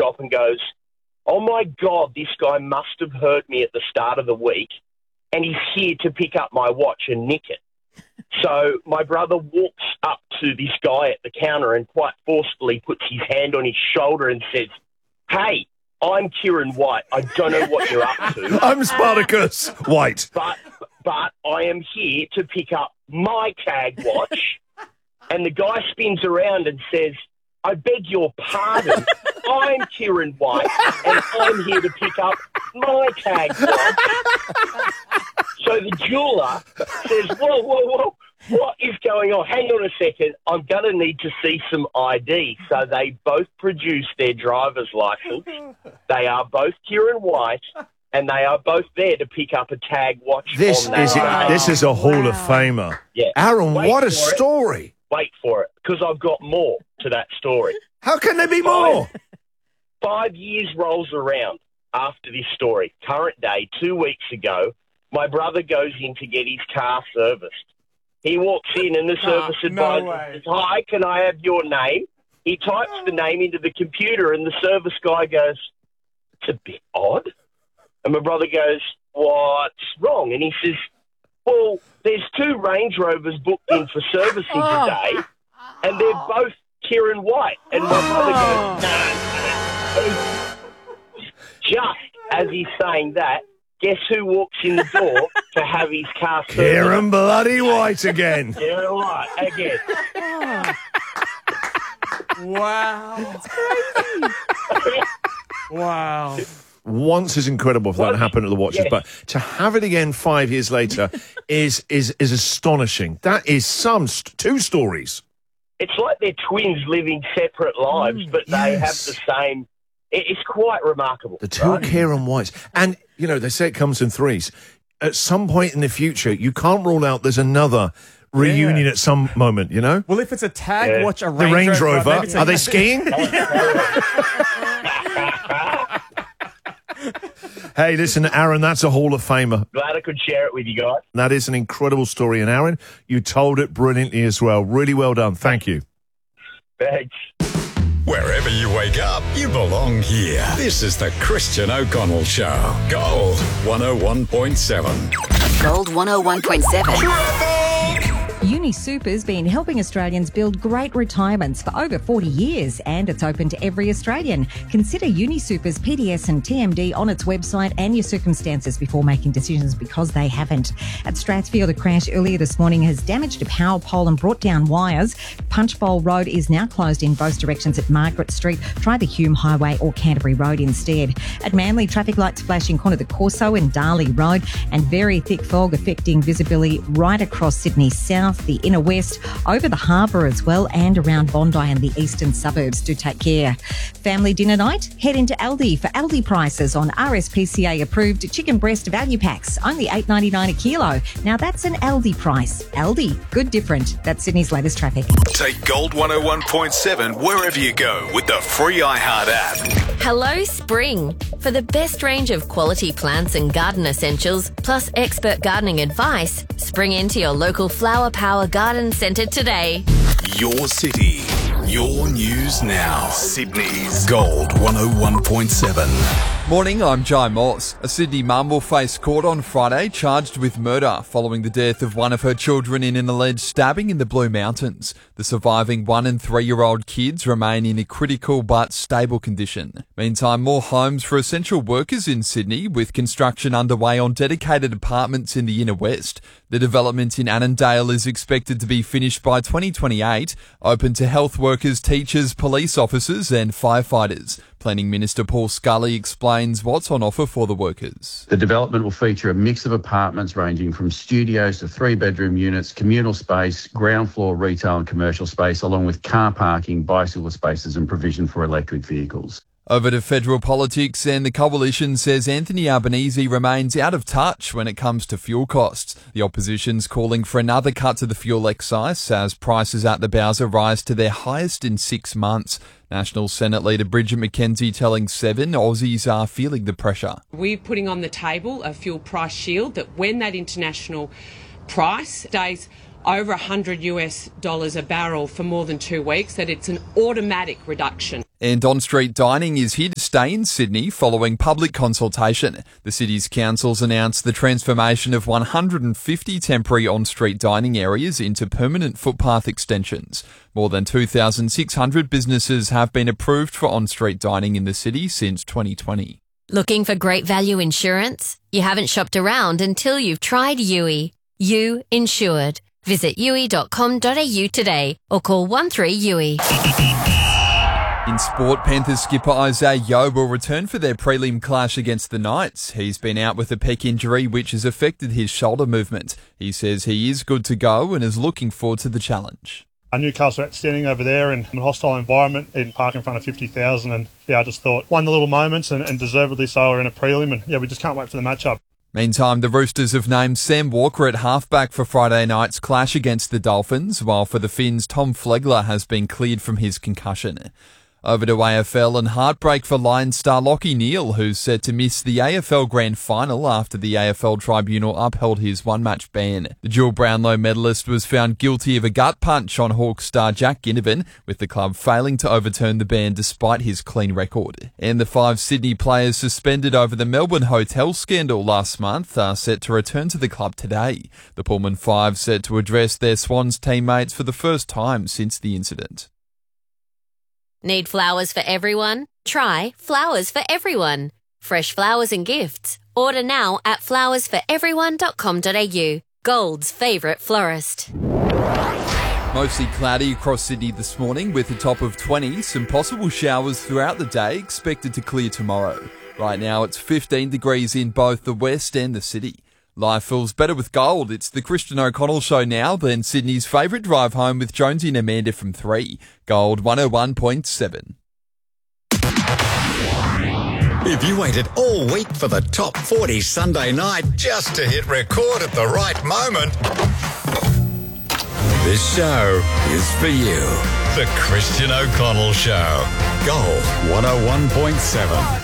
shop and goes, "Oh, my God, this guy must have heard me at the start of the week, and he's here to pick up my watch and nick it." So my brother walks up to this guy at the counter and quite forcefully puts his hand on his shoulder and says, "Hey, I'm Kieran White. I don't know what you're up to. I'm Spartacus White. But I am here to pick up my tag watch." And the guy spins around and says, "I beg your pardon. I'm Kieran White, and I'm here to pick up my tag watch." So the jeweller says, whoa, what is going on? Hang on a second. I'm going to need to see some ID. So they both produce their driver's license. They are both Kieran White, and they are both there to pick up a tag watch. This is a Hall of Famer. Yeah. Aaron, what a story. Wait for it, because I've got more to that story. How can there be more? 5 years rolls around after this story. Current day, 2 weeks ago, my brother goes in to get his car serviced. He walks in and the service advisor says, "Hi, can I have your name?" He types the name into the computer and the service guy goes, "It's a bit odd." And my brother goes, "What's wrong?" And he says, "Well, there's 2 Range Rovers booked in for servicing today, and they're both Kieran White." And my brother goes, "No." Just as he's saying that, guess who walks in the door to have his car serviced? Kieran bloody White again. Kieran White again. Wow. That's crazy. Wow. Once is incredible if that happened at the watches, Yes. but to have it again 5 years later is astonishing. That is two stories. It's like they're twins living separate lives, but they have the same. It's quite remarkable. The two Kieran Whites. And, you know, they say it comes in threes. At some point in the future, you can't rule out there's another reunion at some moment, you know? Well, if it's a tag watch, a The Range Rover. maybe it's Are they skiing? Hey, listen, Aaron, that's a Hall of Famer. Glad I could share it with you guys. That is an incredible story. And, Aaron, you told it brilliantly as well. Really well done. Thank you. Thanks. Wherever you wake up, you belong here. This is the Christian O'Connell Show. Gold 101.7. Gold 101.7. UniSuper's been helping Australians build great retirements for over 40 years, and it's open to every Australian. Consider UniSuper's PDS and TMD on its website and your circumstances before making decisions, because they haven't. At Strathfield, a crash earlier this morning has damaged a power pole and brought down wires. Punchbowl Road is now closed in both directions at Margaret Street. Try the Hume Highway or Canterbury Road instead. At Manly, traffic lights flashing corner the Corso and Darley Road, and very thick fog affecting visibility right across Sydney South, the inner west, over the harbour as well, and around Bondi and the eastern suburbs. Do take care. Family dinner night? Head into Aldi for Aldi prices on RSPCA approved chicken breast value packs. Only $8.99 a kilo. Now that's an Aldi price. Aldi, good different. That's Sydney's latest traffic. Take Gold 101.7 wherever you go with the free iHeart app. Hello, Spring. For the best range of quality plants and garden essentials, plus expert gardening advice, spring into your local Flower Power Garden Centre today. Your city, your news now. Sydney's Gold 101.7. Morning, I'm Jai Moss. A Sydney mum will face court on Friday charged with murder following the death of one of her children in an alleged stabbing in the Blue Mountains. The surviving 1- and 3-year-old kids remain in a critical but stable condition. Meantime, more homes for essential workers in Sydney, with construction underway on dedicated apartments in the inner west. The development in Annandale is expected to be finished by 2028, open to health workers, teachers, police officers and firefighters. Planning Minister Paul Scully explains what's on offer for the workers. The development will feature a mix of apartments ranging from studios to 3-bedroom units, communal space, ground floor retail and commercial space, along with car parking, bicycle spaces and provision for electric vehicles. Over to federal politics, and the coalition says Anthony Albanese remains out of touch when it comes to fuel costs. The opposition's calling for another cut to the fuel excise as prices at the Bowser rise to their highest in 6 months. National Senate Leader Bridget McKenzie telling Seven Aussies are feeling the pressure. We're putting on the table a fuel price shield that when that international price stays over $100 a barrel for more than 2 weeks, that it's an automatic reduction. And on-street dining is here to stay in Sydney following public consultation. The city's councils announced the transformation of 150 temporary on-street dining areas into permanent footpath extensions. More than 2,600 businesses have been approved for on-street dining in the city since 2020. Looking for great value insurance? You haven't shopped around until you've tried Yui. You Insured. Visit yui.com.au today or call 13-YUI. In sport, Panthers skipper Isaiah Yeo will return for their prelim clash against the Knights. He's been out with a pec injury which has affected his shoulder movement. He says he is good to go and is looking forward to the challenge. Newcastle are outstanding over there in a hostile environment, in park in front of 50,000, and I just thought won the little moments and deservedly so are in a prelim, and we just can't wait for the matchup. Meantime, the Roosters have named Sam Walker at halfback for Friday night's clash against the Dolphins, while for the Finns, Tom Flegler has been cleared from his concussion. Over to AFL, and heartbreak for Lions star Lachie Neale, who's set to miss the AFL Grand Final after the AFL Tribunal upheld his one-match ban. The dual Brownlow medalist was found guilty of a gut punch on Hawks star Jack Ginnivan, with the club failing to overturn the ban despite his clean record. And the 5 Sydney players suspended over the Melbourne hotel scandal last month are set to return to the club today. The Pullman 5 set to address their Swans teammates for the first time since the incident. Need flowers for everyone? Try Flowers for Everyone. Fresh flowers and gifts. Order now at flowersforeveryone.com.au. Gold's favourite florist. Mostly cloudy across Sydney this morning with a top of 20. Some possible showers throughout the day expected to clear tomorrow. Right now it's 15 degrees in both the west and the city. Life feels better with gold. It's the Christian O'Connell Show now, then Sydney's favourite drive home with Jonesy and Amanda from 3. Gold 101.7. If you waited all week for the Top 40 Sunday night just to hit record at the right moment, this show is for you. The Christian O'Connell Show. Gold 101.7.